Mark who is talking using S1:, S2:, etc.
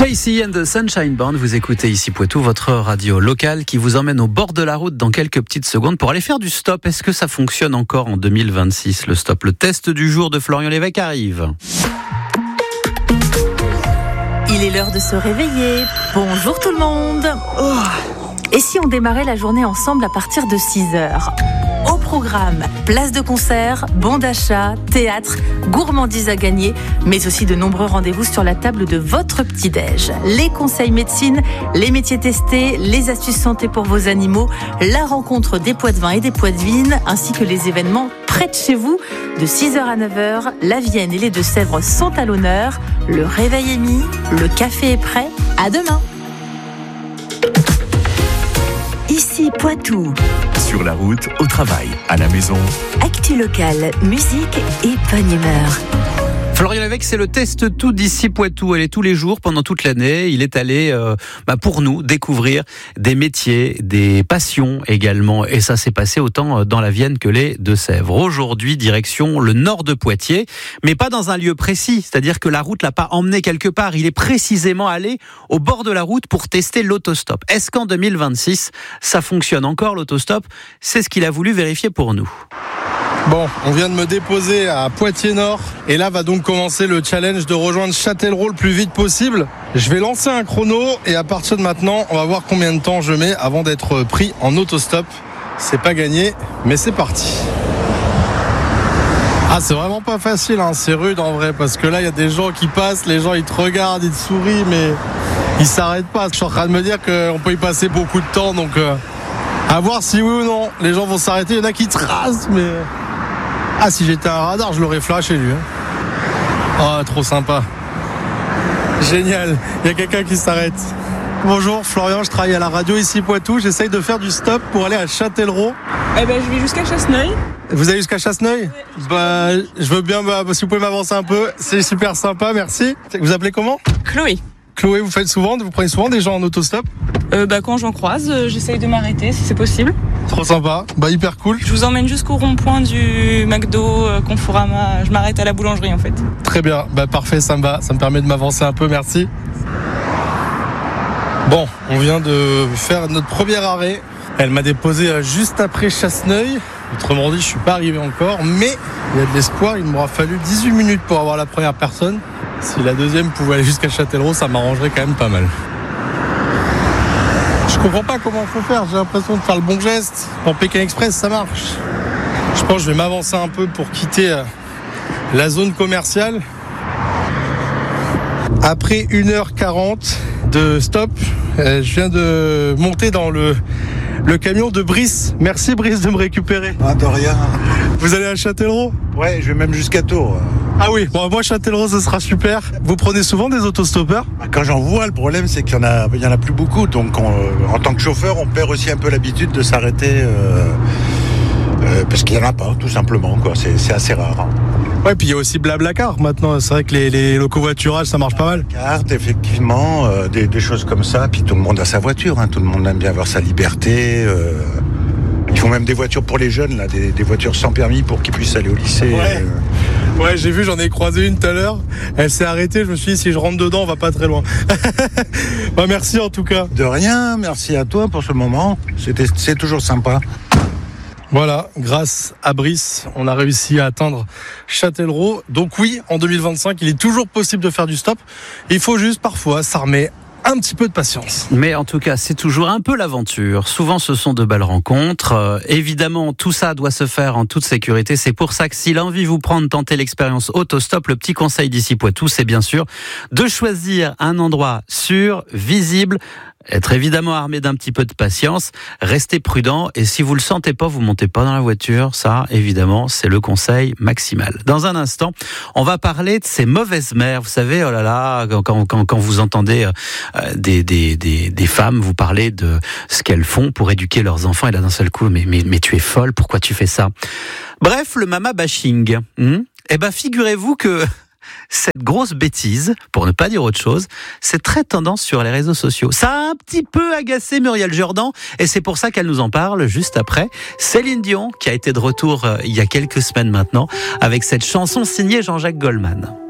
S1: Tracy and the Sunshine Band, vous écoutez ici Poitou, votre radio locale qui vous emmène au bord de la route dans quelques petites secondes pour aller faire du stop. Est-ce que ça fonctionne encore en 2026, le stop? Le test du jour de Florian Lévesque arrive.
S2: Il est l'heure de se réveiller. Bonjour tout le monde. Et si on démarrait la journée ensemble à partir de 6h? Au programme, place de concert, bons d'achat, théâtre, gourmandises à gagner, mais aussi de nombreux rendez-vous sur la table de votre petit-déj. Les conseils médecine, les métiers testés, les astuces santé pour vos animaux, la rencontre des Poitevins et des Poitevines, ainsi que les événements près de chez vous. De 6h à 9h, la Vienne et les Deux-Sèvres sont à l'honneur. Le réveil est mis, le café est prêt. À demain. Ici Poitou.
S3: Sur la route, au travail, à la maison.
S2: Actu locale, musique et bonne humeur.
S1: Florian Lévesque, c'est le test tout d'ici Poitou. Elle est tous les jours, pendant toute l'année. Il est allé, pour nous, découvrir des métiers, des passions également. Et ça s'est passé autant dans la Vienne que les Deux-Sèvres. Aujourd'hui, direction le nord de Poitiers, mais pas dans un lieu précis. C'est-à-dire que la route l'a pas emmené quelque part. Il est précisément allé au bord de la route pour tester l'autostop. Est-ce qu'en 2026, ça fonctionne encore l'autostop? C'est ce qu'il a voulu vérifier pour nous.
S4: Bon, on vient de me déposer à Poitiers-Nord et là va donc commencer le challenge de rejoindre Châtellerault le plus vite possible. Je vais lancer un chrono et à partir de maintenant, on va voir combien de temps je mets avant d'être pris en autostop. C'est pas gagné, mais c'est parti. Ah, c'est vraiment pas facile, hein. C'est rude en vrai parce que là, il y a des gens qui passent, les gens ils te regardent, ils te sourient, mais ils s'arrêtent pas. Je suis en train de me dire qu'on peut y passer beaucoup de temps, donc à voir si oui ou non les gens vont s'arrêter. Il y en a qui tracent, mais... Ah, si j'étais un radar, je l'aurais flashé lui. Oh, trop sympa. Génial, il y a quelqu'un qui s'arrête. Bonjour, Florian, je travaille à la radio ici Poitou. J'essaye de faire du stop pour aller à Châtellerault.
S5: Je vais jusqu'à Chasseneuil.
S4: Vous allez jusqu'à Chasseneuil ? Oui. Je veux bien, si vous pouvez m'avancer un peu. C'est super sympa, merci. Vous appelez comment ?
S5: Chloé.
S4: Chloé, vous prenez souvent des gens en autostop ?
S5: Quand j'en croise, j'essaye de m'arrêter si c'est possible.
S4: Trop sympa, hyper cool.
S5: Je vous emmène jusqu'au rond-point du McDo, Conforama. Je m'arrête à la boulangerie en fait.
S4: Très bien, parfait, ça me va. Ça me permet de m'avancer un peu, merci. Bon, on vient de faire notre premier arrêt. Elle m'a déposé juste après Chasseneuil. Autrement dit, je suis pas arrivé encore, mais il y a de l'espoir. Il m'aura fallu 18 minutes pour avoir la première personne. Si la deuxième pouvait aller jusqu'à Châtellerault, ça m'arrangerait quand même pas mal. Je comprends pas comment il faut faire. J'ai l'impression de faire le bon geste. En Pékin Express, ça marche. Je pense que je vais m'avancer un peu pour quitter la zone commerciale. Après 1h40 de stop, je viens de monter dans le camion de Brice. Merci Brice de me récupérer.
S6: Ah, de rien.
S4: Vous allez à Châtellerault ?
S6: Ouais, je vais même jusqu'à Tours.
S4: Ah oui, bon, moi Châtellerault, ce sera super. Vous prenez souvent des autostoppeurs ?
S6: Quand j'en vois, le problème c'est qu'il y en a plus beaucoup. Donc en tant que chauffeur, on perd aussi un peu l'habitude de s'arrêter parce qu'il n'y en a pas, tout simplement, quoi. C'est assez rare. Hein.
S4: Ouais, puis il y a aussi Blablacar maintenant. C'est vrai que les locovoiturages, ça marche pas mal.
S6: Carte, effectivement, des choses comme ça. Puis tout le monde a sa voiture, hein. Tout le monde aime bien avoir sa liberté. Ils font même des voitures pour les jeunes, là, des voitures sans permis pour qu'ils puissent aller au lycée.
S4: Ouais, j'ai vu, j'en ai croisé une tout à l'heure. Elle s'est arrêtée, je me suis dit, si je rentre dedans, on va pas très loin. Merci en tout cas.
S6: De rien, merci à toi pour ce moment. C'est toujours sympa.
S4: Voilà, grâce à Brice, on a réussi à atteindre Châtellerault. Donc oui, en 2025, il est toujours possible de faire du stop. Il faut juste parfois s'armer un petit peu de patience.
S1: Mais en tout cas, c'est toujours un peu l'aventure. Souvent, ce sont de belles rencontres. Évidemment, tout ça doit se faire en toute sécurité. C'est pour ça que si l'envie vous prend de tenter l'expérience autostop, le petit conseil d'ici Poitou, c'est bien sûr de choisir un endroit sûr, visible, être évidemment armé d'un petit peu de patience, restez prudent et si vous le sentez pas, vous montez pas dans la voiture. Ça, évidemment, c'est le conseil maximal. Dans un instant, on va parler de ces mauvaises mères. Vous savez, oh là là, quand vous entendez des femmes vous parler de ce qu'elles font pour éduquer leurs enfants et là d'un seul coup, mais tu es folle, pourquoi tu fais ça ? Bref, le mama bashing. Figurez-vous que cette grosse bêtise, pour ne pas dire autre chose, c'est très tendance sur les réseaux sociaux. Ça a un petit peu agacé Muriel Jourdan et c'est pour ça qu'elle nous en parle juste après. Céline Dion qui a été de retour il y a quelques semaines maintenant avec cette chanson signée Jean-Jacques Goldman.